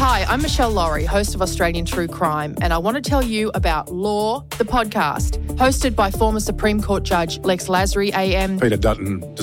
Hi, I'm Michelle Laurie, host of Australian True Crime, and I want to tell you about Law, the podcast, hosted by former Supreme Court Judge Lex Lasry AM. Peter Dutton